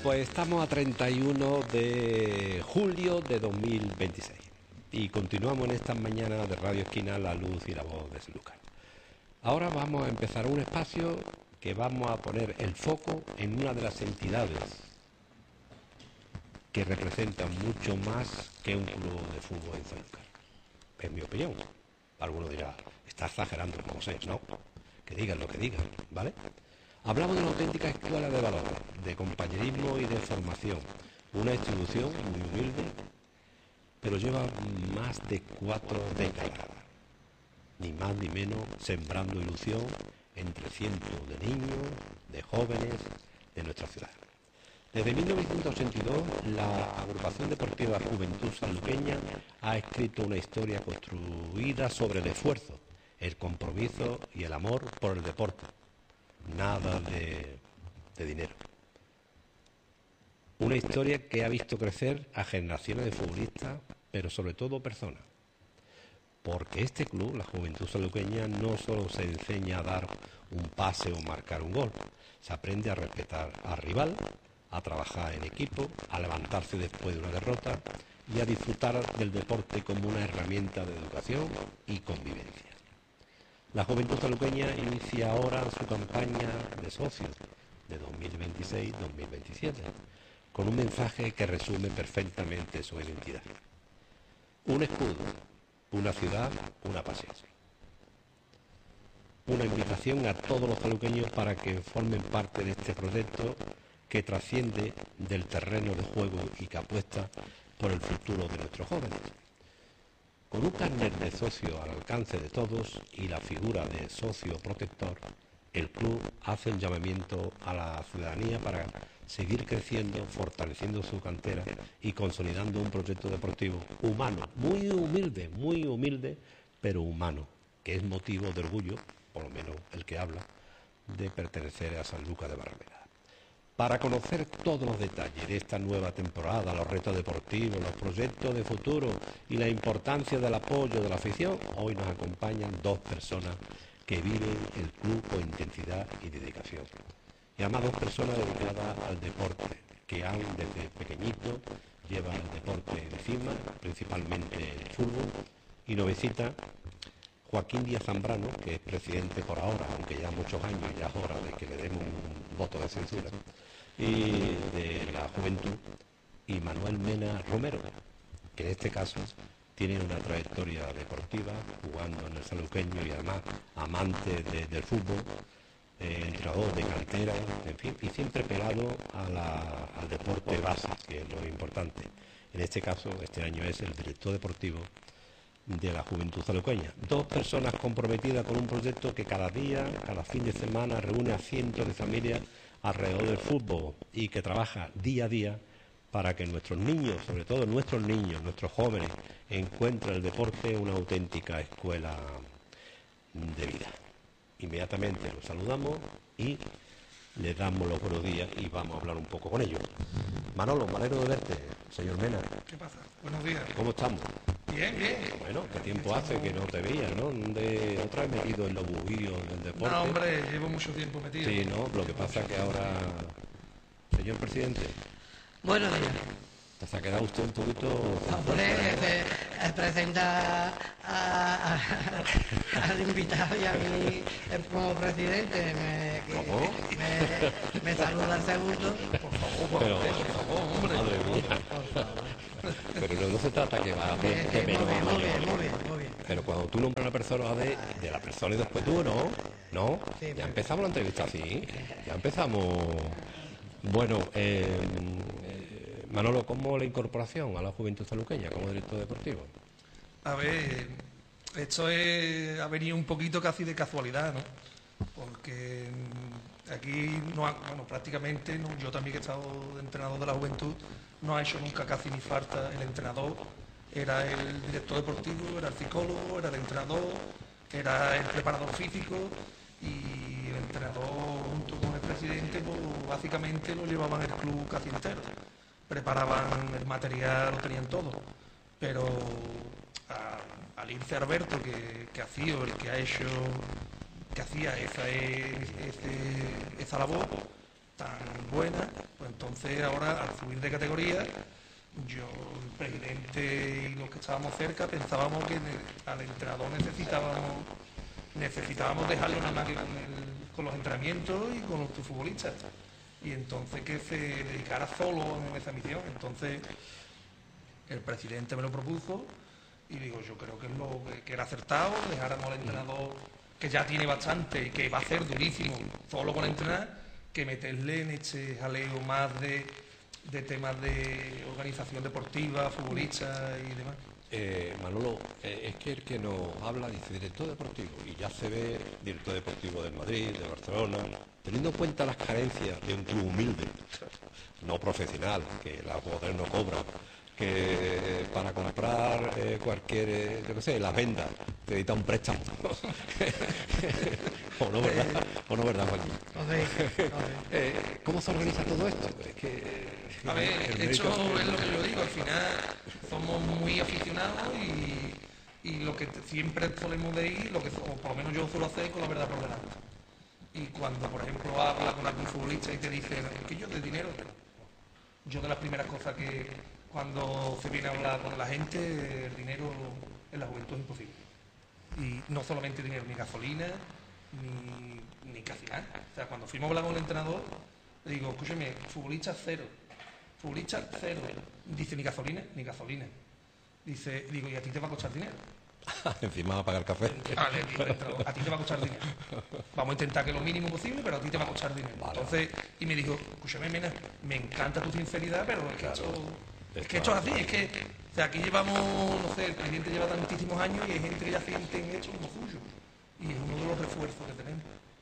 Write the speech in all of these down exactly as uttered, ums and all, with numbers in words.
pues estamos a treinta y uno de julio de dos mil veintiséis y continuamos en estas mañanas de Radio Esquina, la luz y la voz de Sanlúcar. Ahora vamos a empezar un espacio que vamos a poner el foco en una de las entidades que representan mucho más que un club de fútbol en Sanlúcar. Es mi opinión. Alguno dirá, está exagerando, no sé, no. Que digan lo que digan, ¿vale? Hablamos de una auténtica escuela de valores, de compañerismo y de formación. Una institución muy humilde, pero lleva más de cuatro décadas, ni más ni menos, sembrando ilusión entre cientos de niños, de jóvenes de nuestra ciudad. Desde mil novecientos ochenta y dos, la agrupación deportiva Juventud Sanluqueña ha escrito una historia construida sobre el esfuerzo, el compromiso y el amor por el deporte. Nada de, de dinero. Una historia que ha visto crecer a generaciones de futbolistas, pero sobre todo personas. Porque este club, la Juventud Sanluqueña, no solo se enseña a dar un pase o marcar un gol, se aprende a respetar al rival, a trabajar en equipo, a levantarse después de una derrota y a disfrutar del deporte como una herramienta de educación y convivencia. La Juventud Sanluqueña inicia ahora su campaña de socios de dos mil veintiséis dos mil veintisiete con un mensaje que resume perfectamente su identidad. Un escudo, una ciudad, una pasión. Una invitación a todos los sanluqueños para que formen parte de este proyecto que trasciende del terreno de juego y que apuesta por el futuro de nuestros jóvenes. Con un carnet de socio al alcance de todos y la figura de socio protector, el club hace un llamamiento a la ciudadanía para seguir creciendo, fortaleciendo su cantera y consolidando un proyecto deportivo humano, muy humilde, muy humilde, pero humano, que es motivo de orgullo, por lo menos el que habla, de pertenecer a Sanlúcar de Barrameda. Para conocer todos los detalles de esta nueva temporada, los retos deportivos, los proyectos de futuro y la importancia del apoyo de la afición, hoy nos acompañan dos personas que viven el club con intensidad y dedicación. Y además dos personas dedicadas al deporte, que aún desde pequeñito llevan el deporte encima, principalmente el fútbol, y nos visita Joaquín Díaz Zambrano, que es presidente por ahora, aunque ya muchos años, ya es hora de que le demos un voto de censura, y de la Juventud, y Manuel Mena Romero, que en este caso tiene una trayectoria deportiva, jugando en el sanluqueño y además amante de, del fútbol, eh, entrenador de cantera, en fin, y siempre pegado a la, al deporte base, que es lo importante. En este caso, este año es el director deportivo de la Juventud Sanluqueña. Dos personas comprometidas con un proyecto que cada día, cada fin de semana, reúne a cientos de familias alrededor del fútbol y que trabaja día a día para que nuestros niños, sobre todo nuestros niños, nuestros jóvenes, encuentren el deporte una auténtica escuela de vida. Inmediatamente los saludamos y les damos los buenos días y vamos a hablar un poco con ellos. Manolo, me alegro de verte, señor Mena. ¿Qué pasa? Buenos días. ¿Cómo estamos? Bien, bien. Bueno, ¿qué tiempo hace que no te veía, no? ¿Dónde otra vez metido en los bujíos del deporte? No, hombre, llevo mucho tiempo metido. Sí, no, lo que pasa es que ahora, señor presidente, Buenos días. se ha quedado usted un poquito... Hombre, se presenta a, a, al invitado y a mí como presidente. Me, que, ¿Cómo? Me, me saluda el segundo. Por favor, Pero, por favor, hombre. madre mía. Por favor. Pero no, no se trata que va a Que- ver que de menos muy a bien, muy mayor. bien, muy bien, muy bien. Pero cuando tú nombras a una persona de, de la persona y después tú, ¿no? ¿No? Sí, Ya muy empezamos la entrevista así. Ya empezamos... Bueno, eh, eh, Manolo, ¿cómo la incorporación a la Juventud Sanluqueña como director deportivo? A ver, esto es, ha venido un poquito casi de casualidad, ¿no? Porque mm, aquí, no ha- bueno, prácticamente, ¿no? Yo también que he estado de entrenador de la Juventud, no ha hecho nunca casi ni falta el entrenador. Era el director deportivo, era el psicólogo, era el entrenador, era el preparador físico y el entrenador junto con el presidente, pues, básicamente lo llevaban el club casi entero. Preparaban el material, lo tenían todo. Pero a- al irse Alberto, que, que ha sido el que ha hecho, que hacía esa, ese- esa labor tan buena, pues entonces entonces ahora, al subir de categoría, yo, el presidente y los que estábamos cerca, pensábamos que al entrenador necesitábamos necesitábamos dejarlo nada más que con, el, con los entrenamientos y con los futbolistas. Y entonces que se dedicara solo en esa misión. Entonces el presidente me lo propuso y digo, yo creo que es lo que era acertado, dejáramos al entrenador que ya tiene bastante y que va a ser durísimo solo con entrenar, que meterle en este jaleo más de, de temas de organización deportiva, futbolistas y demás. Eh, Manolo, eh, es que el que nos habla dice director deportivo y ya se ve director deportivo del Madrid, de Barcelona, teniendo en cuenta las carencias de un club humilde, no profesional, que la poder no cobra, que para comprar eh, cualquier, eh, yo no sé, las vendas, te necesita un préstamo. o no, ¿verdad? O no, ¿verdad, Joaquín? eh, ¿Cómo se organiza todo esto? Es que... A ver, esto es lo que yo digo, al final somos muy aficionados y, y lo que siempre solemos de ir, lo que, o por lo menos yo suelo hacer con la verdad por delante. Y cuando, por ejemplo, hablas con algún futbolista y te dice que yo de dinero, yo de las primeras cosas que cuando se viene a hablar con la gente, el dinero en la juventud es imposible. Y no solamente dinero, ni gasolina, ni, ni casi nada. O sea, cuando fuimos a hablar con el entrenador, le digo, escúchame, futbolista cero. Futbolista cero. Dice, ni gasolina, ni gasolina. Dice, digo, ¿y a ti te va a costar dinero? Encima va a pagar café. Vale, digo, a ti te va a costar dinero. Vamos a intentar que lo mínimo posible, pero a ti te va a costar dinero. Vale. Entonces, y me dijo, escúchame, Mena, me encanta tu sinceridad, pero es que, claro, esto, es, que esto es así, es que, o sea, aquí llevamos, no sé, el presidente lleva tantísimos años y hay gente que ya siente esto como suyo. Y es uno de los refuerzos que tenemos.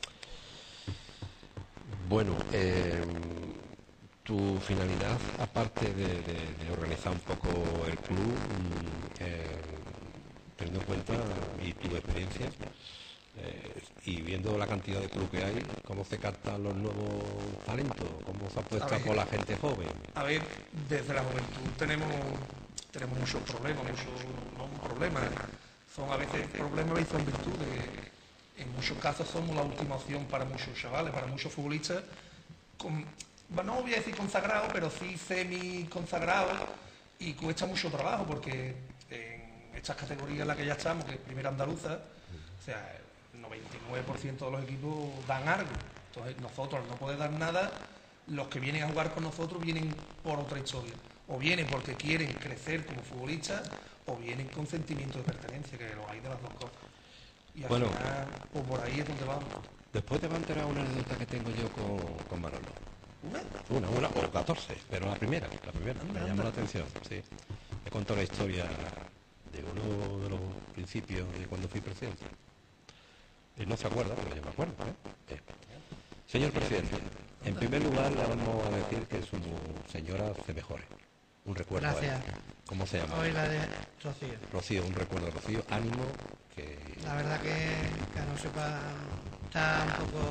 Bueno, eh, tu finalidad, aparte de, de, de organizar un poco el club, eh, teniendo en cuenta y tu experiencia, eh, y viendo la cantidad de club que hay, ¿cómo se captan los nuevos talentos? ¿Cómo se apuesta por la gente joven? A ver, desde la juventud tenemos, tenemos muchos problemas, muchos no problemas, son a veces problemas y son virtudes. En muchos casos somos la última opción para muchos chavales, para muchos futbolistas, con, no voy a decir consagrados, pero sí semi-consagrados, y cuesta mucho trabajo porque en estas categorías en las que ya estamos, que es primera andaluza, o sea, el noventa y nueve por ciento de los equipos dan algo. Entonces nosotros, al no poder dar nada, los que vienen a jugar con nosotros vienen por otra historia. O vienen porque quieren crecer como futbolistas, o vienen con sentimiento de pertenencia, que lo hay de las dos cosas. Y al bueno, final, pues por ahí es donde vamos. Después te va a enterar una anécdota que tengo yo con, con Manolo. ¿Una? Una, una, o catorce, pero la primera, la primera, anda, me llama anda. la atención, sí. He contado la historia de uno de los principios de cuando fui presidente. Él no se acuerda, pero yo me acuerdo, ¿eh? Eh. Señor presidente, en primer lugar le vamos a decir que su señora se mejore. Un recuerdo. Gracias. A él. ¿Cómo se llama? Hoy la de Rocío. Rocío, un recuerdo de Rocío. Ánimo, que... La verdad que, que no sepa, está un poco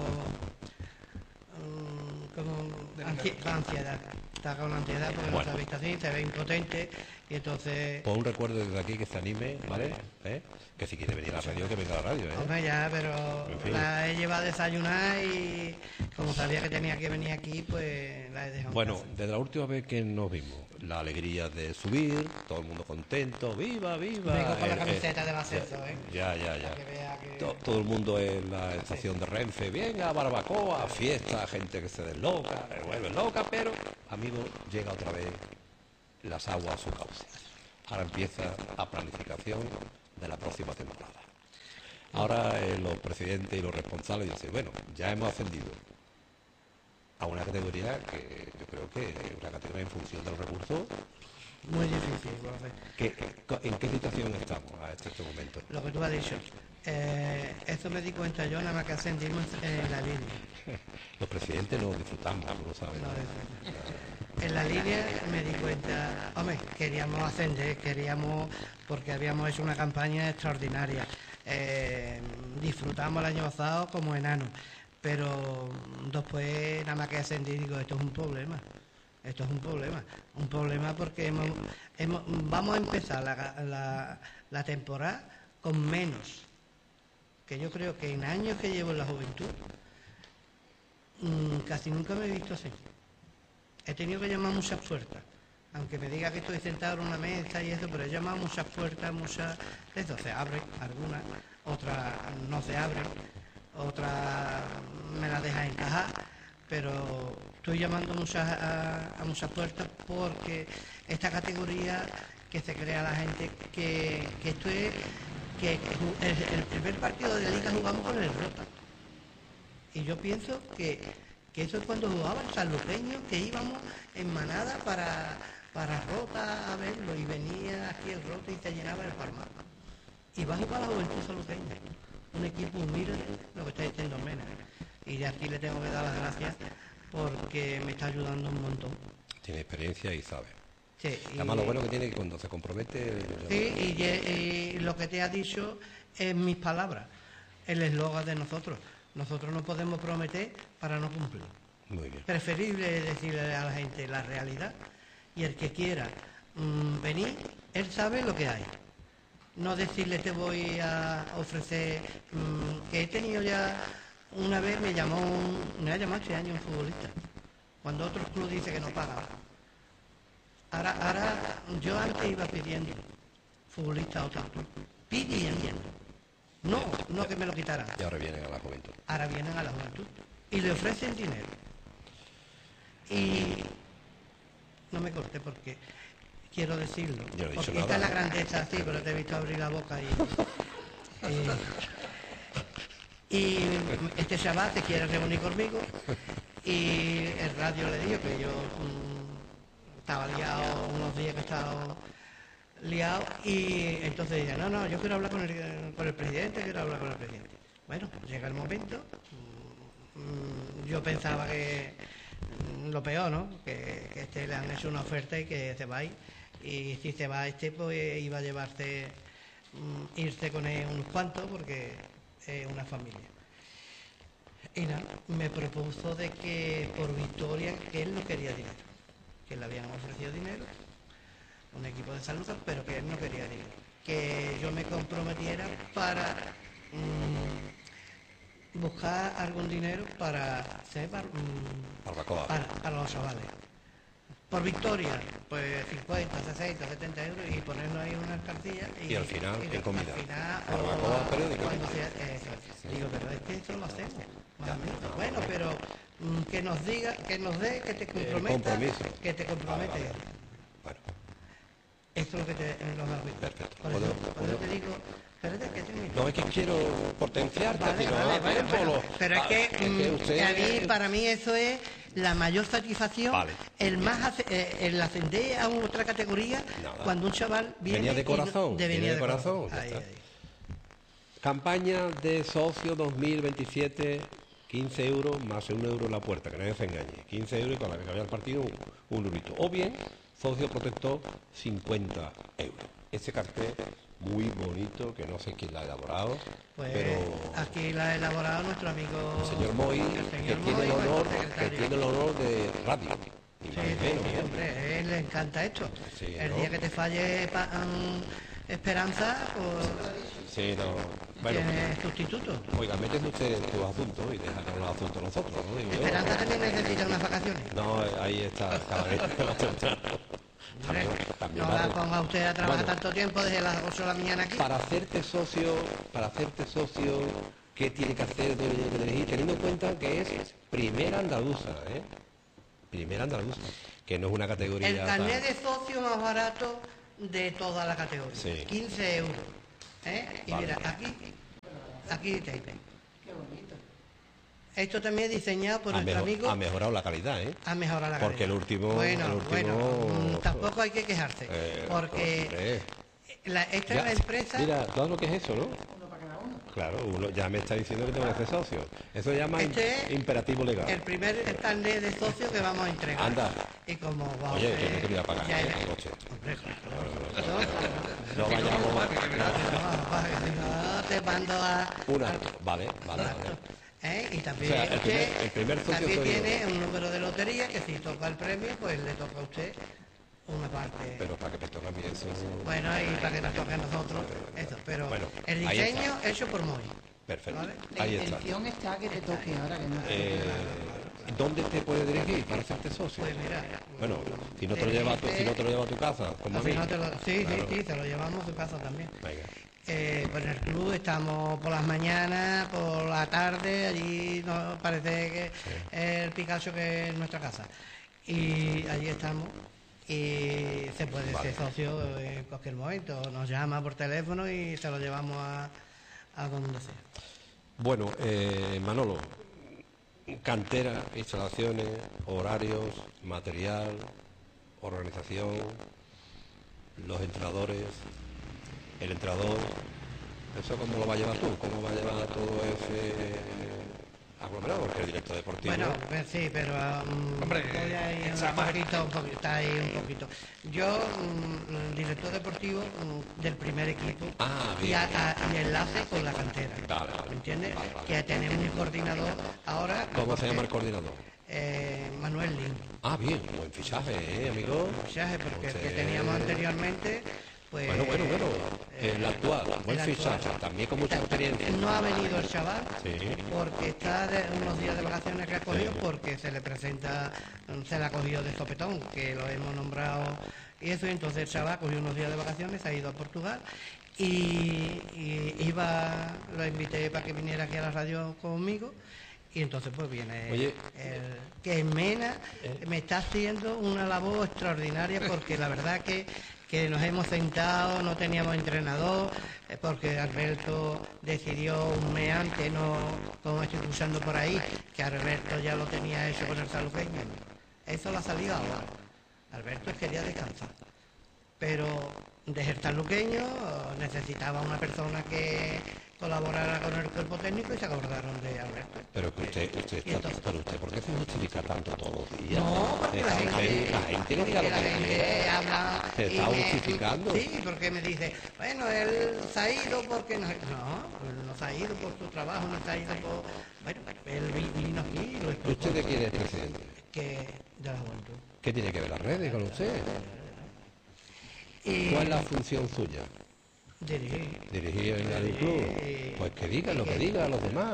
um, como ansi ansiedad. Está con ansiedad porque bueno, no se ha visto así, se ve impotente y entonces... Pues un recuerdo desde aquí que se anime, ¿vale? ¿Eh? Que si quiere venir a la radio, que venga a la radio, ¿eh? Hombre, ya, pero en fin, la he llevado a desayunar y como sabía que tenía que venir aquí, pues la he dejado. Bueno, desde la última vez que nos vimos, la alegría de subir, todo el mundo contento, ¡viva, viva! Vengo con la eh, camiseta eh, del ascenso, ¿eh? Ya, ya, ya. Que vea que... todo, todo el mundo en la estación de Renfe, venga, barbacoa, fiesta, gente que se desloca, se vuelve loca, pero, amigo, llega otra vez las aguas a su cauce. Ahora empieza la planificación de la próxima temporada. Ahora eh, los presidentes y los responsables dicen, bueno, ya hemos ascendido a una categoría que yo creo que es una categoría en función de los recursos. Muy difícil. ¿Qué, ¿En qué situación estamos a este, este momento? Lo que tú has dicho. Eh, esto me di cuenta yo nada más que ascendimos en la línea. Los presidentes no disfrutamos, tú lo sabes. No, en la línea me di cuenta, hombre, queríamos ascender, queríamos, porque habíamos hecho una campaña extraordinaria. Eh, disfrutamos el año pasado como enanos, pero después nada más que ascendí digo, esto es un problema. Esto es un problema, un problema porque hemos, hemos, vamos a empezar la, la, la temporada con menos, que yo creo que en años que llevo en la juventud, mmm, casi nunca me he visto así. he tenido que llamar muchas puertas. Aunque me diga que estoy sentado en una mesa y eso, pero he llamado muchas puertas, muchas... Eso, se abren algunas, otras no se abren, otras me las dejan encajar, pero estoy llamando muchas, a, a muchas puertas porque esta categoría que se crea la gente, que, que esto es... que el, el primer partido de la Liga jugamos con el Rota. Y yo pienso que, que eso es cuando jugaban sanluqueños, que íbamos en manada para... para Rota a verlo, y venía aquí el Rota y se llenaba el Palmar. Y va a jugar la Juventud Sanluqueña, un equipo humilde, lo que está diciendo Mena. Y de aquí le tengo que dar las gracias porque me está ayudando un montón. Tiene experiencia y sabe. Sí, y, además lo bueno que tiene que cuando se compromete... Sí, y, y lo que te ha dicho es mis palabras, el eslogan de nosotros. Nosotros no podemos prometer para no cumplir. Muy bien. Preferible decirle a la gente la realidad. Y el que quiera mmm, venir, él sabe lo que hay. No decirle te voy a ofrecer, mmm, que he tenido ya, una vez me llamó, un, me ha llamado este año un futbolista, cuando otro club dice que no paga. Ahora, ahora yo antes iba pidiendo futbolista a otro club, pidiendo. No, no que me lo quitaran. Y ahora vienen a la Juventud. Ahora vienen a la Juventud y le ofrecen dinero. Y... no me corté porque quiero decirlo. Yo no he porque dicho esta nada. es la grandeza, sí, pero te he visto abrir la boca y... y, y este chaval se quiere reunir conmigo y el radio le dijo que yo mm, estaba liado unos días que he estado liado y entonces dije, no, no, yo quiero hablar con el, con el presidente, quiero hablar con el presidente. Bueno, llega el momento, mm, yo pensaba que lo peor, ¿no? Que, que este le han hecho una oferta y que se va a ir. Y si se va este, pues iba a llevarse, mm, irse con él unos cuantos porque es una familia. Y nada, me propuso de que por victoria, que él no quería dinero, que le habían ofrecido dinero, un equipo de salud, pero que él no quería dinero. Que yo me comprometiera para... Mm, buscar algún dinero para hacer para, Barbacoa. para, para los chavales. Por victoria, pues cincuenta, sesenta, setenta euros y ponernos ahí unas cartillas. Y, Y al final, y, en comida. Al final, Barbacoa o, periódico. cuando sea, eso. Digo, pero es que eso lo hacemos. Más o menos. Bueno, pero mm, que nos diga, que nos dé, que te comprometa. compromiso. Que te compromete. Vale, vale. Bueno, Esto es lo que te nos da. perfecto. Por eso, ¿Puedo- por puedo? eso te digo, espérate que termine. no es que quiero potenciarte, Vale, sino vale, a vale, tiempo, bueno, lo- pero es ah, que, es que mm, usted- que a mí, para mí eso es la mayor satisfacción, Vale. el más ace- eh, el ascender a otra categoría Nada. cuando un chaval viene Venía de y no- corazón, de venía venía de corazón, ya Ahí, está. ahí. Campaña de socio dos mil veintisiete, quince euros más un euro en la puerta, que nadie se engañe. quince euros y con la que cabía el partido un, un eurito. O bien, socio protector, cincuenta euros. Ese cartel muy bonito, que no sé quién la ha elaborado, Pues pero aquí la ha elaborado nuestro amigo el señor Moy, el que señor tiene Moy, el honor, nuestro que secretario. tiene el honor de radio. Ni Sí, más ni sí, menos, sí, ¿no? hombre, a él le encanta esto. Sí, el ¿no? día que te falle pa- mm, Esperanza, pues Sí, no. Bueno, tienes sustituto. oiga, métete usted en tus asuntos y deja que los asuntos nosotros, ¿no? Digo yo. Esperanza también necesita unas vacaciones. No, ahí está, cada vez que lo Hombre, También- también no la vale. ponga usted a trabajar Bueno. tanto tiempo desde las ocho de la mañana aquí. Para hacerte socio, para hacerte socio, ¿qué tiene que hacer? Debe de elegir, teniendo en cuenta que es primera andaluza, ¿eh? Primera andaluza, que no es una categoría. El carnet tal. de socio más barato de toda la categoría. Sí. quince euros. ¿eh? Y Vale. mira, aquí, aquí te Qué bonito. Esto también es diseñado por ha, nuestro mejo- amigo. ha mejorado la calidad, ¿eh? Ha mejorado la Porque calidad. el último- Bueno, el último- bueno, mm, tampoco hay que quejarse. Eh, porque hombre. la- esta Ya, es la empresa. Mira, todo lo que es eso, ¿no? Claro, uno ya me está diciendo que tengo que hacer socio. Eso se llama Este es imperativo legal. El primer carnet de socio que vamos a entregar. Anda. Y como vamos Oye, a que me quería pagar, ya ¿eh? era- La noche. Hombre, claro. No vayamos. No, te mando a... Una. Vale, vale, vale. ¿eh? Y también, O sea, el usted primer- el primer socio también soy yo. tiene un número de lotería que si toca el premio, pues le toca a usted una parte. Pero para que me toque a mí eso. Bueno, y para que nos toque a nosotros, eso. Pero Bueno, el ahí diseño hecho por Moy. Perfecto. Vale. La Ahí está. intención está que te toque ahora que no. Eh, claro. ¿Dónde te puedes dirigir para hacerte socio? Pues mira, Bueno, si no te lo llevas a tu, si no te lo llevas a tu casa, como a al mí. final te lo- sí, Claro. sí, sí, te lo llevamos a tu casa también. Venga. Eh, pues en el club estamos por las mañanas, por la tarde, allí nos parece que es el Picasso que es nuestra casa. Y allí estamos y se puede Vale. ser socio en cualquier momento. Nos llama por teléfono y se lo llevamos a, a donde sea. Bueno, eh, Manolo, cantera, instalaciones, horarios, material, organización, los entrenadores, el entrenador, ¿eso cómo lo va a llevar tú? ¿Cómo va a llevar todo ese aglomerado? Porque el director deportivo... Bueno, pues sí, pero um, Hombre, voy a ir está un más- poquito, un poquito, está ahí un poquito. Yo, um, el director deportivo um, del primer equipo Ah, y, bien. a- a- y enlace con la cantera. Vale, vale. ¿Me entiendes? Vale, vale. Que tenemos un coordinador ahora. ¿Cómo porque, se llama el coordinador? eh, Manuel Lin. Ah, bien, buen fichaje, ¿eh, amigo? Fichaje, porque el que Usted- teníamos anteriormente, pues. Bueno, bueno, bueno. eh, El actual, buen el actual. fichaje, también con mucha Está- experiencia. No ha venido el chaval Sí. porque está de unos días de vacaciones que ha cogido Sí. porque se le presenta, se le ha cogido de sopetón, que lo hemos nombrado y eso, y entonces el chaval cogió unos días de vacaciones, ha ido a Portugal y, y iba, lo invité para que viniera aquí a la radio conmigo. Y entonces pues viene Oye. el, que Mena me está haciendo una labor extraordinaria porque la verdad que, que nos hemos sentado, no teníamos entrenador, eh, porque Alberto decidió un mes antes, no como estoy escuchando por ahí, que Alberto ya lo tenía hecho con el saluqueño. Eso lo ha salido ahora. Alberto quería descansar. Pero desde el saluqueño necesitaba una persona que colaborara con el cuerpo técnico y se acordaron de Alberto. Pero que usted, usted Y está, entonces- pero usted, ¿por qué se justifica tanto todos los días? No, porque Se la está gente, usted- la gente que diga lo porque la que gente quiera. habla Se y está me- justificando. Sí, porque me dice, bueno, él se ha ido porque no... No, él no se ha ido por su trabajo, no se ha ido por... Bueno, él vi- vino aquí y lo explicó. ¿Usted de quién es presidente? Que de la juventud. ¿Qué tiene que ver las redes con usted? Y ¿Cuál es la función suya? dirigir. ¿Dirigir en el club? Pues que diga lo que diga a los demás.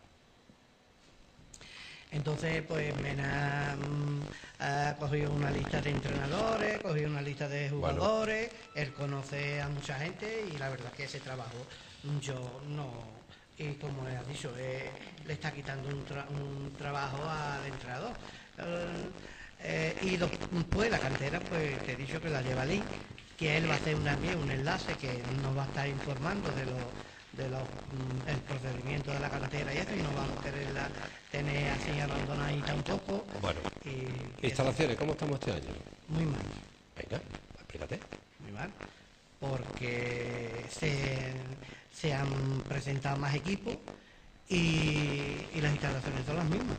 Entonces, pues Mena mm, ha cogido una lista de entrenadores, cogido una lista de jugadores, él conoce a mucha gente y la verdad es que ese trabajo yo no, y como le has dicho, eh, le está quitando un, tra- un trabajo al entrenador. Eh, eh, y después la cantera, pues te he dicho que la lleva Lee, que él va a hacer una, un enlace que nos va a estar informando de los de los, mm, el procedimiento de la cantera y eso, y no vamos a quererla tener así abandonadita un poco. Bueno, Y, y instalaciones, ¿cómo estamos este año? eso, muy mal, Venga, explícate. muy mal, porque se, se han presentado más equipos y, y las instalaciones son las mismas.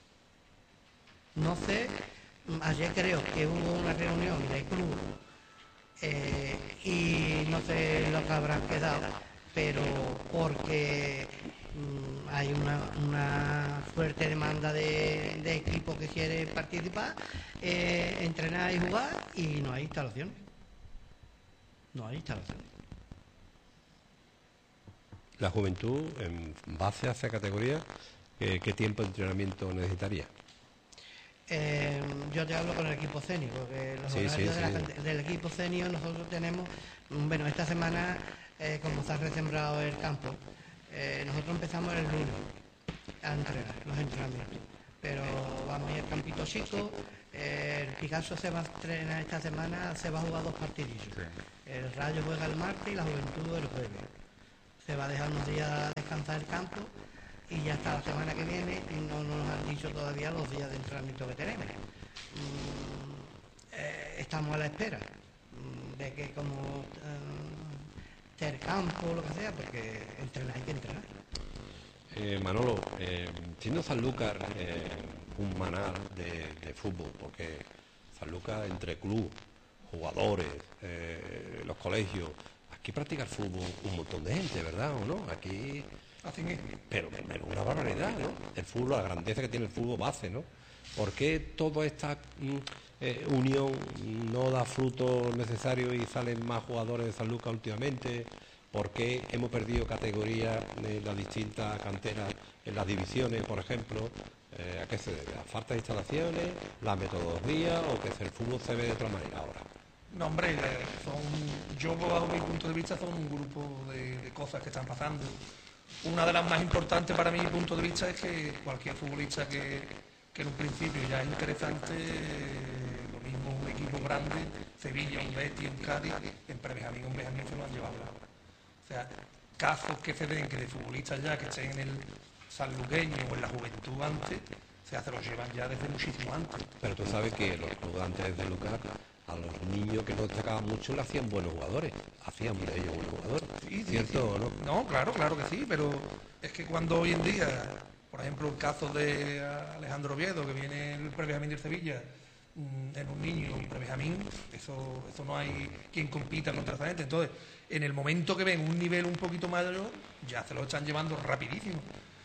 No sé, mm, ayer creo que hubo una reunión de club eh, y no sé lo que habrán quedado, pero porque mm, hay una, una fuerte demanda de, de equipos que quieren participar, eh, entrenar y jugar, y no hay instalaciones. No hay instalaciones. La juventud, en base a esa categoría, eh, ¿qué tiempo de entrenamiento necesitaría? Eh, yo te hablo con el equipo senior, porque los Sí, horarios sí, de la sí. cante- del equipo senior nosotros tenemos, mm, bueno, esta semana, eh, como se ha resembrado el campo, eh, nosotros empezamos el lunes a entrenar, los entrenamientos, pero vamos a ir al campito chico, eh, el Picasso se va a entrenar esta semana, se va a jugar dos partidillos. El Rayo juega el martes y la Juventud el jueves. Se va a dejar unos días descansar el campo y ya hasta la semana que viene y no nos han dicho todavía los días de entrenamiento que tenemos. Mm, eh, estamos a la espera mm, de que como eh, esté el campo o lo que sea, porque entrenar hay que entrenar. Eh, Manolo, eh, siendo Sanlúcar eh, un manal de, de fútbol, porque Sanlúcar entre club, jugadores, eh, los colegios, aquí practica el fútbol un montón de gente, ¿verdad o no? Aquí, Así es. pero, pero una barbaridad, ¿no? El fútbol, la grandeza que tiene el fútbol base, ¿no? ¿Por qué toda esta mm, eh, unión no da frutos necesarios y salen más jugadores de Sanlúcar últimamente? ¿Por qué hemos perdido categoría en las distintas canteras, en las divisiones, por ejemplo? Eh, ¿A qué se debe? ¿A falta de instalaciones, la metodología o que el fútbol se ve de otra manera ahora? No, hombre, eh, son, yo bajo mi punto de vista son un grupo de, de cosas que están pasando. Una de las más importantes para mi punto de vista es que cualquier futbolista que, que en un principio ya es interesante, eh, lo mismo un equipo grande, Sevilla, un Betis, un Cádiz, en Prebenjamín, un Benjamín se lo han llevado. O sea, casos que se den que de futbolistas ya que estén en el sanluqueño o en la juventud antes, o sea, se los llevan ya desde muchísimo antes. Pero tú sabes que los clubes antes de Lucas, a los niños que no destacaban mucho le hacían buenos jugadores, hacían de ellos buenos jugadores, Sí, sí, ¿cierto sí. o no? No, claro, claro que sí, pero es que cuando hoy en día, por ejemplo, el caso de Alejandro Oviedo, que viene el Prebenjamín del Sevilla, mm, en un niño y Prebenjamín, eso, eso no hay quien compita contra esa gente. Entonces, en el momento que ven un nivel un poquito mayor, ya se lo están llevando rapidísimo.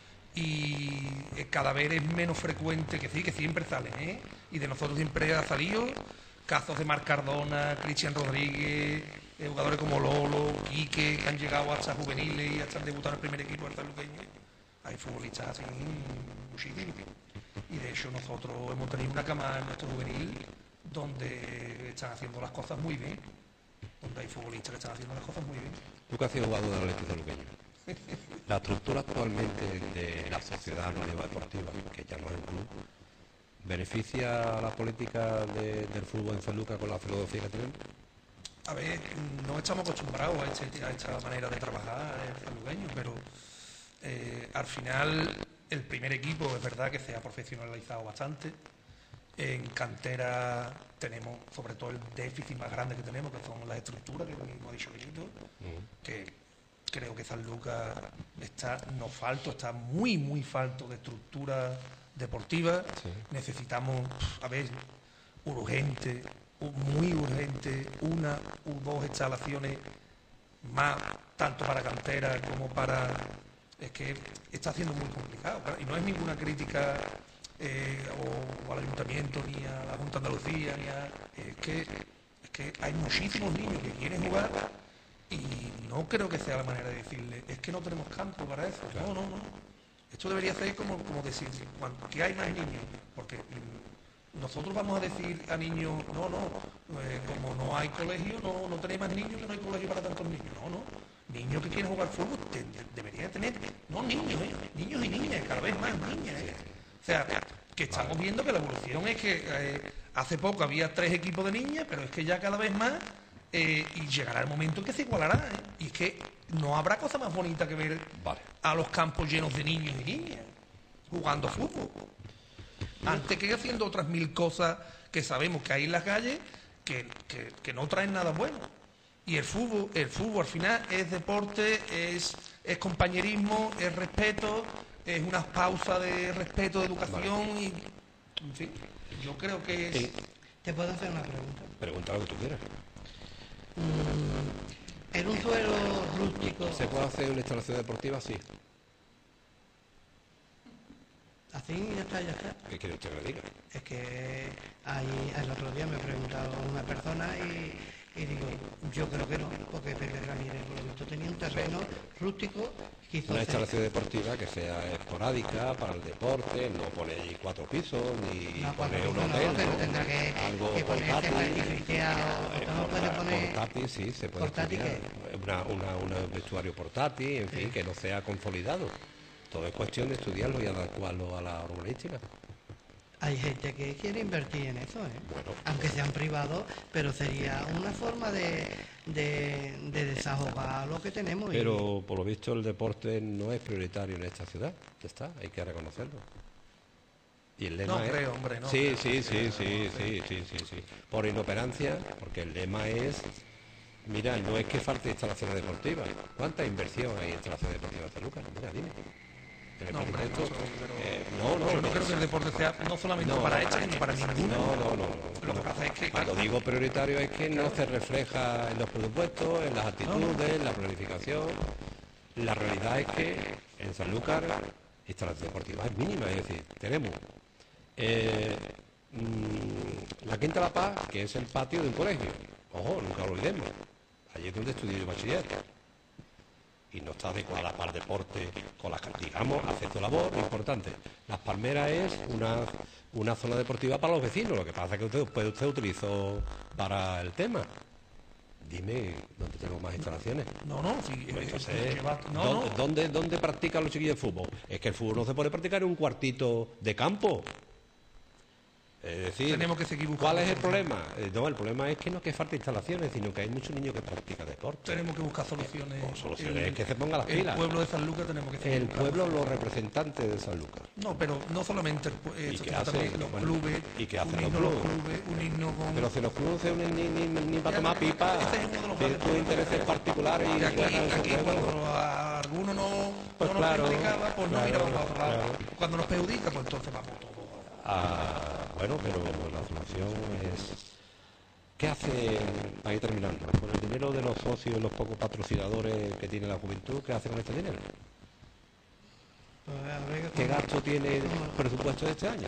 Y eh, cada vez es menos frecuente, que sí, que siempre salen, ¿eh? Y de nosotros siempre ha salido casos de Marc Cardona, Cristian Rodríguez, eh, jugadores como Lolo, Quique, que han llegado hasta juveniles y hasta han debutado en el primer equipo del sanluqueño. Hay futbolistas así muchísimos. Y de hecho nosotros hemos tenido una cama en nuestro juvenil donde están haciendo las cosas muy bien. Donde hay futbolistas que están haciendo las cosas muy bien. Tú que has sido jugador del Atlético Sanluqueño. La estructura actualmente de la sociedad anónima deportiva, que ya no es un club, ¿beneficia a la política de- del fútbol en San Lucas con la filosofía que tenemos? A ver, no estamos acostumbrados a, este- a esta manera de trabajar el sanluqueño, pero eh, al final el primer equipo es verdad que se ha profesionalizado bastante. En cantera tenemos sobre todo el déficit más grande que tenemos, que son las estructuras, que como ha dicho Benito, que creo que San Lucas está no falto, está muy, muy falto de estructura deportiva. Sí. Necesitamos, a ver, urgente, u- muy urgente, una u dos instalaciones más, tanto para cantera como para... Es que está siendo muy complicado, claro, y no es ninguna crítica eh, o, o al ayuntamiento, ni a la Junta de Andalucía, ni a... Es que, es que hay muchísimos niños que quieren jugar y no creo que sea la manera de decirle, es que no tenemos campo para eso. Claro. No, no, no. Esto debería ser como, como decir, cuando, que hay más niños, porque mm, nosotros vamos a decir a niños, no, no, eh, como no hay colegio, no, no tenéis más niños, que no hay colegio para tantos niños. No, no. Niños que quieren jugar fútbol te- de- deberían tener, no niños, eh, niños y niñas, cada vez más niñas. eh. O sea, que estamos viendo que la evolución es que eh, hace poco había tres equipos de niñas, pero es que ya cada vez más, eh, y llegará el momento en que se igualará. eh. Y es que no habrá cosa más bonita que ver Vale. a los campos llenos de niños y niñas jugando fútbol. Antes que haciendo otras mil cosas que sabemos que hay en las calles que, que- que no traen nada bueno. Y el fútbol, el fútbol al final es deporte, es, es compañerismo, es respeto, es una pausa de respeto, de educación y, en fin, yo creo que es... Eh, ¿Te puedo hacer una pregunta? Pregunta lo que tú quieras. En un suelo rústico, ¿Se puede hacer una instalación deportiva? Sí. así ya está, ya está. ¿Qué quiere usted que le diga? Es que ahí, el otro día me preguntaba una persona y, y digo, yo creo que no, porque Pepe Ramírez por lo visto tenía un terreno rústico, quiso Una hacer- instalación deportiva que sea esporádica para el deporte, no poner allí cuatro pisos, ni No, cuatro poner un pisos no, hotel, pero ¿no? tendrá que- algo que ponerse portátil. artificial, o- Eh, o no puede porta- poner- portátil, sí, se puede ¿Portátil estudiar. Una, una, una- un vestuario portátil, en fin, que no sea consolidado. Todo es cuestión de estudiarlo y adecuarlo a la urbanística. Hay gente que quiere invertir en eso, ¿eh? Bueno. Aunque sean privados, pero sería una forma de, de, de desahogar lo que tenemos. y- Pero por lo visto el deporte no es prioritario en esta ciudad. Ya está, hay que reconocerlo. Y el lema No es... creo, hombre, no Sí, creo. sí, sí, sí, sí, sí, sí, sí. Por inoperancia, porque el lema es... Mira, no es que falte instalaciones deportivas. ¿Cuánta inversión hay en instalaciones deportivas de Lucas? Mira, dime. En el No, hombre, presupuesto, no, pero- eh, no, no, Yo no no. creo que el deporte sea no solamente No. para esta, sino para ninguna. No, no, no. Lo que pasa es que, Cuando digo prioritario es que no se refleja en los presupuestos, en las actitudes, en la planificación. La realidad es que en Sanlúcar instalación deportiva es mínima, es decir, tenemos eh, mm, la Quinta La Paz, que es el patio de un colegio. Ojo, nunca lo olvidemos. Allí es donde estudié yo bachiller. y no está adecuada para el deporte, con las, digamos, hace su labor, lo importante. Las Palmeras es una, una zona deportiva para los vecinos, lo que pasa es que usted, pues usted utilizó para el tema. Dime, ¿dónde tenemos más instalaciones? No, no, sí. Pues eh, entonces, lleva- no, ¿dónde, no. ¿dónde, dónde practican los chiquillos de fútbol? Es que el fútbol no se puede practicar en un cuartito de campo. Es decir, Tenemos que seguir buscando ¿cuál es el soluciones. problema? Eh, no, el problema es que no es que falte instalaciones, sino que hay muchos niños que practican deporte. Tenemos que buscar soluciones. Pues soluciones, El- es que se pongan las el pilas. pueblo de San Lucas tenemos que seguir El buscando. pueblo, los representantes de San Lucas. No, pero no solamente el, pu- ¿Y esto, qué sino hacen? también los Bueno, clubes, ¿y qué hacen un los himno a los clubes? clubes, un himno con... Pero si los clubes no se unen ni, ni, ni para tomar pipa, Ese es uno de los tienen grandes sus intereses particulares y Y aquí, ganan esos aquí juegos. cuando a alguno no, Pues no claro, nos perjudicaba, pues no claro, miramos para otro lado. claro. Cuando nos perjudica, pues entonces vamos todos. Ah, bueno, pero la solución es... ¿Qué hace, para ir terminando, con el dinero de los socios y los pocos patrocinadores que tiene la juventud? ¿Qué hace con este dinero? Pues habrá que- ¿Qué gasto tiene el presupuesto de este año?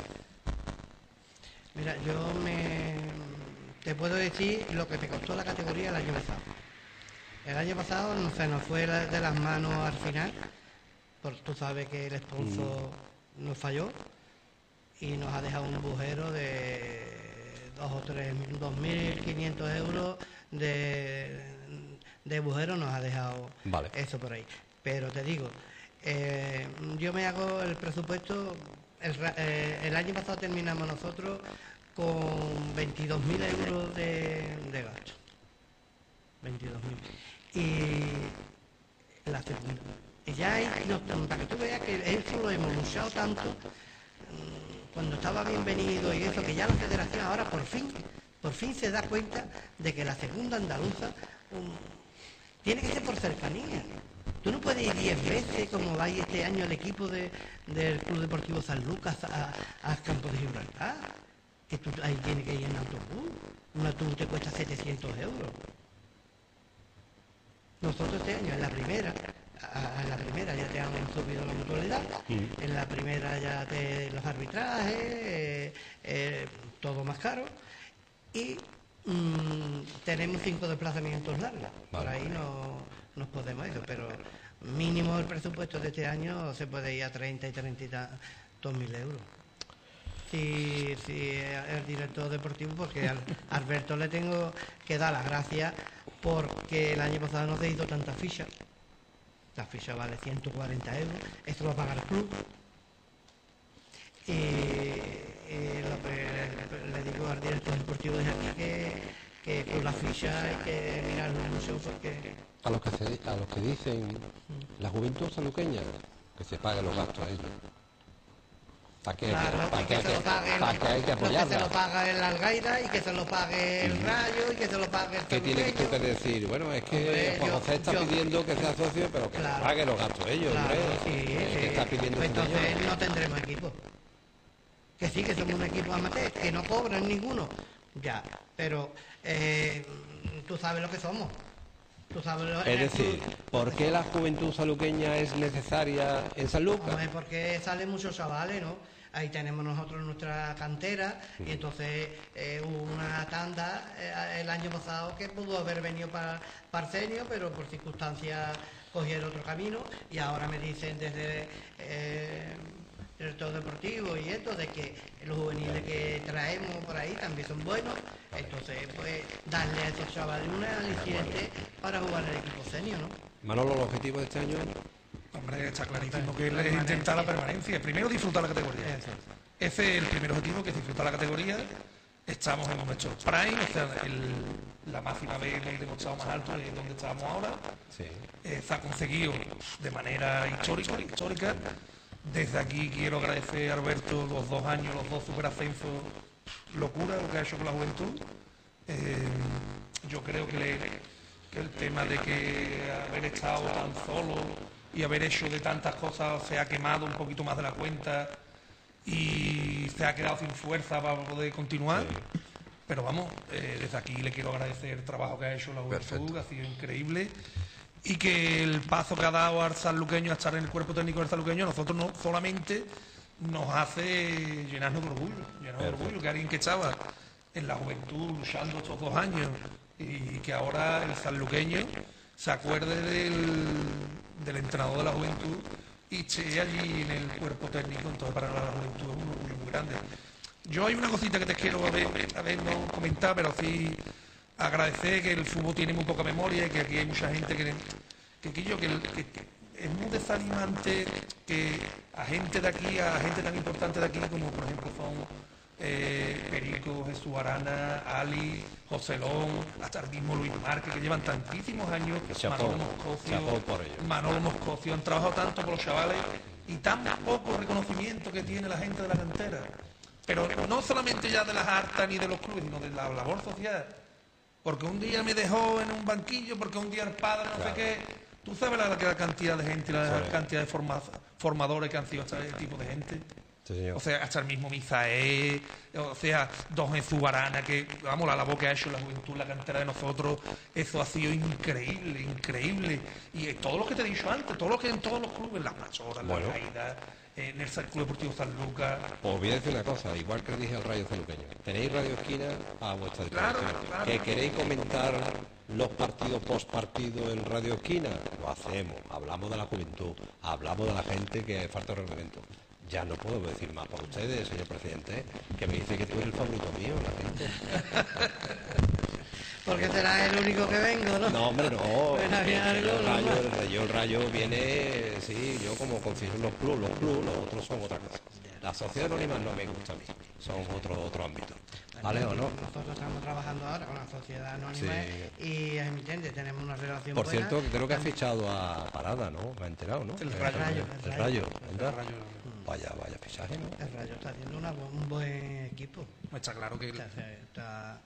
Mira, yo me te puedo decir lo que te costó la categoría el año pasado. El año pasado no se nos fue la- de las manos al final, porque tú sabes que el sponsor nos falló y nos ha dejado un bujero de dos o tres, dos mil quinientos euros de, de bujero nos ha dejado Vale. eso por ahí. Pero te digo, eh, yo me hago el presupuesto, el, ra- eh, el año pasado terminamos nosotros con veintidós mil euros de, de gasto. veintidós mil. Y la segunda. Y ya hay, no, para que tú veas que eso lo hemos luchado tanto, mm, cuando estaba bienvenido y eso, que ya la federación ahora por fin, por fin se da cuenta de que la segunda andaluza mm, tiene que ser por cercanía. Tú no puedes ir diez veces como va a ir este año el equipo de- del Club Deportivo San Lucas a, a Campo de Gibraltar. Que tú ahí tienes que ir en autobús. Un autobús te cuesta setecientos euros. Nosotros este año en la primera, a- en la primera ya te han subido la mutualidad, Mm. en la primera ya te los arbitrajes, eh, eh, todo más caro y mm, tenemos cinco desplazamientos largos. Por Vale. ahí no nos podemos eso, pero mínimo el presupuesto de este año se puede ir a treinta y treinta y tantos mil euros. Sí, sí, el director deportivo, porque al Alberto le tengo que dar las gracias porque el año pasado no se hizo tanta ficha. La ficha vale ciento cuarenta euros, esto lo paga el club. Y, y lo que le digo al director deportivo de aquí que, que con la ficha hay que mirarlo mucho porque A los que, se- a los que dicen la juventud saluqueña, que se paguen los gastos a ellos. ¿Para qué, claro, para y qué, que se lo pague para qué hay que lo que se apoyarla? lo paga el Algaida y que se lo pague el Rayo y que se lo pague el ¿Qué tienes tú que Cerveño. decir? Bueno, es que Hombre, Juan yo- José está yo- pidiendo que sea socio, pero que Claro. pague los gastos ellos, Claro, hombre. sí, Es sí. que está pidiendo Pues ese entonces señor. no tendremos equipo. Que sí, que somos un equipo amateur, que no cobran ninguno. Ya, pero eh, tú sabes lo que somos. Tú sabes lo Es en el decir, club- ¿por qué la juventud saluqueña es necesaria en San Lucas? Hombre, porque salen muchos chavales, ¿no? Ahí tenemos nosotros nuestra cantera y entonces eh, hubo una tanda eh, el año pasado que pudo haber venido para Parcenio, pero por circunstancias cogieron otro camino y ahora me dicen desde eh, el director deportivo y esto de que los juveniles que traemos por ahí también son buenos, entonces pues darle a esos chavales una aliciente para jugar en el equipo senior, ¿no? Manolo, el objetivo de este año, Hombre, está clarísimo que es intentar la permanencia. Primero disfrutar la categoría. Eso. Ese es el primer objetivo, que es disfrutar la categoría. Estamos en momento prime, o sea, el- la máxima vez que hemos estado más alto de donde estábamos ahora. sí. Eh, se ha conseguido de manera histórica, histórica. Desde aquí quiero agradecer a Alberto los dos años, los dos superascensos. Locura lo que ha hecho con la juventud. Eh, yo creo que, le- que el tema de que haber estado tan solo y haber hecho de tantas cosas se ha quemado un poquito más de la cuenta y se ha quedado sin fuerza para poder continuar. Pero vamos, eh, desde aquí le quiero agradecer el trabajo que ha hecho la juventud, Perfecto. que ha sido increíble. Y que el paso que ha dado al sanluqueño a estar en el cuerpo técnico del sanluqueño, a nosotros no solamente nos hace llenarnos de orgullo, llenarnos de orgullo, que alguien que estaba en la juventud luchando estos dos años y que ahora el sanluqueño se acuerde del, del entrenador de la juventud y esté allí en el cuerpo técnico. Entonces para la juventud es un orgullo muy grande. Yo hay una cosita que te quiero a ver, a ver, no comentar, pero sí agradecer que el fútbol tiene muy poca memoria y que aquí hay mucha gente que, que, que yo que, que, que es muy desanimante que a gente de aquí, a gente tan importante de aquí como por ejemplo son eh, Perico, Jesús Arana, Ali, José Lón, hasta el mismo Luis Márquez, que llevan tantísimos años, Chapó, Manolo Moscocio, chapó por ello. Manolo Moscocio, han trabajado tanto por los chavales y tan poco reconocimiento que tiene la gente de la cantera. Pero no solamente ya de las artas ni de los clubes, sino de la labor social. Porque un día me dejó en un banquillo, porque un día el padre no Claro. sé qué. Tú sabes la, la cantidad de gente y la Sí. cantidad de forma- formadores que han sido este tipo de gente. Sí, señor. O sea, hasta el mismo Mizaé, o sea, Don Jesús Arana, que, vamos, la labor que ha hecho la juventud, la cantera de nosotros, eso ha sido increíble, increíble. Y eh, todo lo que te he dicho antes, todo lo que en todos los clubes, las Machoras, Bueno. las Caídas, en el Club Deportivo San Lucas. Os voy a decir una cosa, igual que dije al Rayo Celuqueño. Tenéis Radio Esquina a vuestra disposición. Claro, claro. ¿Que queréis comentar los partidos post partido en Radio Esquina? Lo hacemos. Hablamos de la juventud, hablamos de la gente que falta el reglamento. Ya no puedo decir más por ustedes, señor presidente, que me dice que tú eres el favorito mío, la gente. Porque será el único que vengo, ¿no? No, hombre, no. Bueno, había Que algo, el, ¿no? rayo, el, rayo, el rayo viene, sí, yo como considero los clubes, los clubes, los otros son otra cosa. La sociedad anónima no me gusta a mí, son otro, otro ámbito. ¿Vale o no? Nosotros estamos trabajando ahora con la sociedad anónima Sí. y es emitente, tenemos una relación Por buena. cierto, que creo que ha fichado a Parada, ¿no? Me ha enterado, ¿no? El Eh, Rayo, El el Rayo, Rayo. ¿verdad? El Rayo. Vaya, vaya fichaje, ¿no? El Rayo está haciendo una bu- un buen equipo. Está claro que Está, está-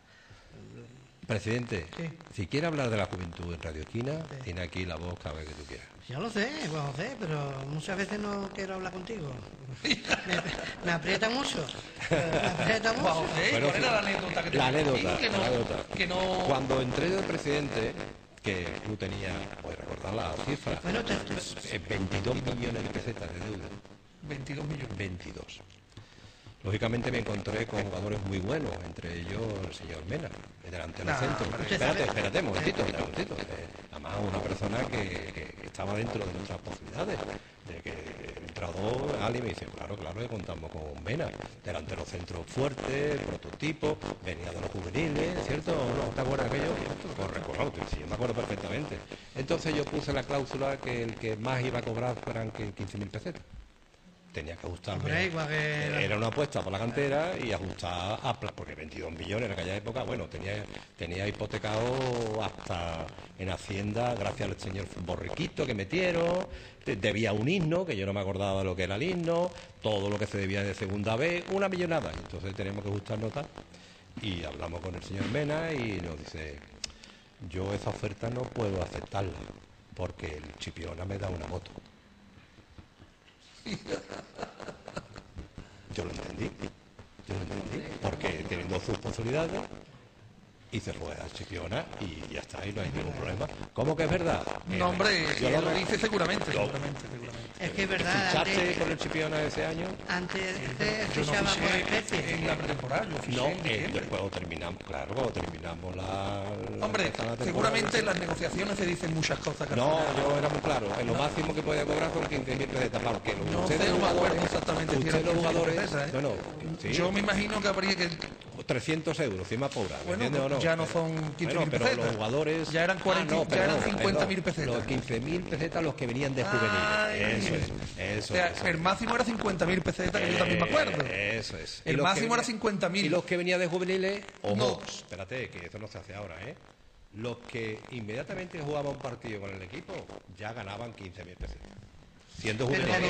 Presidente, Sí. si quiere hablar de la juventud en Radio Esquina, Sí. tiene aquí la voz cada vez que tú quieras. Ya lo sé, pues José, pero muchas veces no quiero hablar contigo. Me, me aprieta mucho. Me aprieta mucho. Bajo, ¿eh? Bueno, ¿Cuál era la anécdota que te La anécdota, que no, la anécdota. que no Cuando entré de presidente, que tú tenías, voy a recordar la cifra, Bueno, te- te- eh, veintidós millones de pesetas de deuda. veintidós millones. veintidós. Lógicamente me encontré con jugadores muy buenos, entre ellos el señor Mena, el delantero Nah, centro. hombre. Espérate, espérate, un momentito, un momentito. Eh, además, una persona que, que estaba dentro de nuestras posibilidades. De que el entrenador, Ali, me dice, claro, claro, que contamos con Mena, delantero centro fuerte, prototipo, venía de los juveniles, ¿cierto? ¿No te acuerdas de aquello? Correcto, no, sí, me acuerdo perfectamente. Entonces yo puse la cláusula que el que más iba a cobrar fueran que quince mil pesetas. Tenía que ajustarme. Hombre, igual que era- Era una apuesta por la cantera y ajustar a pla- porque veintidós millones en aquella época, bueno, tenía, tenía hipotecado hasta en Hacienda, gracias al señor Borriquito que metieron, de- debía un himno, que yo no me acordaba de lo que era el himno, todo lo que se debía de segunda vez, una millonada. Entonces tenemos que ajustar notas y hablamos con el señor Mena y nos dice, yo esa oferta no puedo aceptarla porque el Chipiona me da una moto. Yo lo entendí, yo lo entendí, porque teniendo sus posibilidades, hice rueda Chipiona y ya está, y no hay ningún problema. ¿Cómo que es verdad? No, hombre, Yo si lo- lo dice seguramente, Yo- seguramente, seguramente. Es que es verdad, ¿Fichaste antes, por el Chipiona ese año? antes se Yo no fichaba por fiché especie. en la pretemporada, yo fiché No, en eh, diciembre. después cuando terminamos, claro, cuando terminamos la... la- Hombre, empezada la temporada. seguramente en las negociaciones se dicen muchas cosas que al No, final- yo era muy claro, en lo máximo que podía cobrar son quince mil pesetas, porque los- No ustedes sé, no los me acuerdo jugadores, exactamente si ustedes eran los quince mil jugadores, pesetas, ¿eh? bueno, sí, Yo me imagino que habría que... trescientos euros, si más pobra, ¿me Bueno, entiendes o no? ya no son quince mil Bueno, pero pesetas. los jugadores... Ya eran cuarenta, Ah, no, ya perdón, eran cincuenta mil perdón, pesetas. Los quince mil pesetas los que venían de juveniles. Ay. Eso es, O eso sea, es. el máximo era cincuenta mil pesetas, que yo también me acuerdo. Eh, Eso es. El Y los máximo que era venía- cincuenta mil. Y los que venían de juveniles, ojo, No. espérate, que eso no se hace ahora, ¿eh? Los que inmediatamente jugaban un partido con el equipo ya ganaban quince mil pesetas. Siendo Pero juveniles.